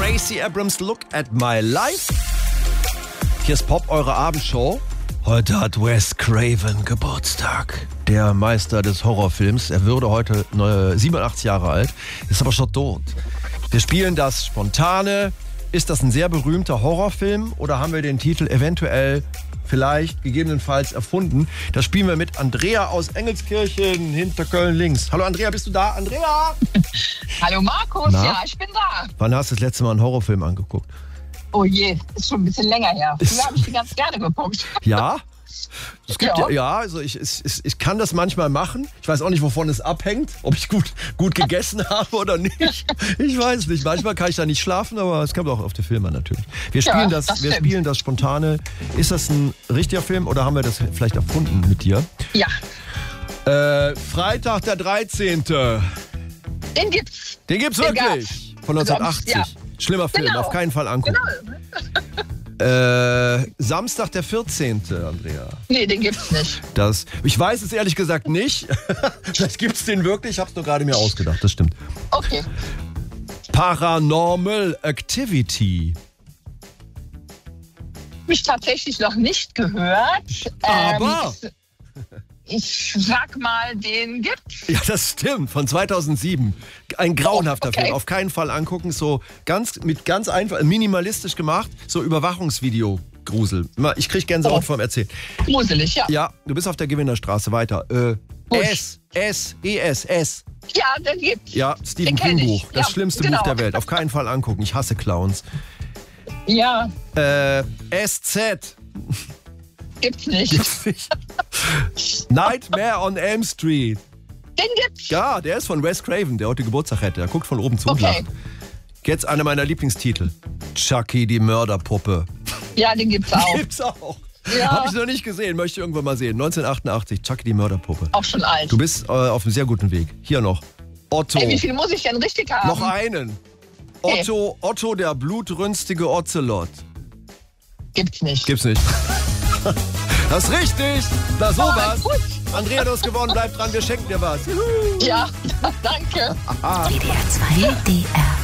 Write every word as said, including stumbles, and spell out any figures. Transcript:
Gracie Abrams, Look at My Life. Hier ist Pop, eure Abendshow. Heute hat Wes Craven Geburtstag. Der Meister des Horrorfilms. Er würde heute siebenundachtzig Jahre alt, ist aber schon tot. Wir spielen das Spontane. Ist das ein sehr berühmter Horrorfilm oder haben wir den Titel eventuell, vielleicht, gegebenenfalls erfunden? Das spielen wir mit Andrea aus Engelskirchen hinter Köln links. Hallo Andrea, bist du da? Andrea! Hallo Markus, Na? Ja, ich bin da. Wann hast du das letzte Mal einen Horrorfilm angeguckt? Oh je, ist schon ein bisschen länger her. Früher habe ich die ganz gerne geguckt. Ja? Es gibt ja, Ja. ja also ich, ich, ich kann das manchmal machen. Ich weiß auch nicht, wovon es abhängt, ob ich gut, gut gegessen habe oder nicht. Ich weiß nicht. Manchmal kann ich da nicht schlafen, aber es kommt auch auf die Filme natürlich. Wir spielen, Ja, das, das wir stimmt. spielen das Spontane. Ist das ein richtiger Film oder haben wir das vielleicht erfunden mit dir? Ja, Äh, Freitag der dreizehnte den gibt's. Den gibt's Den wirklich. Von neunzehnhundertachtzig. Ja. Schlimmer Film, Genau. auf keinen Fall angucken. Genau. Äh, Samstag der vierzehnte, Andrea. Nee, den gibt's nicht. Das, ich weiß es ehrlich gesagt nicht. Vielleicht gibt es den wirklich. Ich habe es nur gerade mir ausgedacht. Das stimmt. Okay. Paranormal Activity. Hab ich tatsächlich noch nicht gehört. Aber- Ähm, ich, ich sag mal, den gibt's. Ja, das stimmt. Von zweitausendsieben. Ein grauenhafter Oh, okay. Film. Auf keinen Fall angucken. So ganz mit ganz einfach, minimalistisch gemacht. So Überwachungsvideo. Grusel. Ich krieg Gänsehaut Oh. vom Erzählen. Gruselig, ja. Ja, du bist auf der Gewinnerstraße. Weiter. Äh, Busch. S. S. E. S. S. Ja, den gibt's. Ja, Stephen Den kenn King ich. Buch. Das Ja, schlimmste genau. Buch der Welt. Auf keinen Fall angucken. Ich hasse Clowns. Ja, Äh, S Z. gibt's nicht. Gibt's nicht. Nightmare on Elm Street. Den gibt's. Ja, der ist von Wes Craven, der heute Geburtstag hätte. Der guckt von oben zu und Okay. lacht. Jetzt einer meiner Lieblingstitel. Chucky, die Mörderpuppe. Ja, den gibt's auch. Gibt's auch. Ja. Hab ich noch nicht gesehen, möchte ich irgendwann mal sehen. neunzehnhundertachtundachtzig, Chucky, die Mörderpuppe. Auch schon alt. Du bist äh, auf einem sehr guten Weg. Hier noch. Otto. Ey, wie viel muss ich denn richtig haben? Noch einen. Okay. Otto, Otto, der blutrünstige Ocelot. Gibt's nicht. Gibt's nicht. Das ist richtig. Na sowas. Oh, gut. Andrea, du hast gewonnen. Bleib dran, wir schenken dir was. Juhu. Ja, danke. D D R zwei. D D R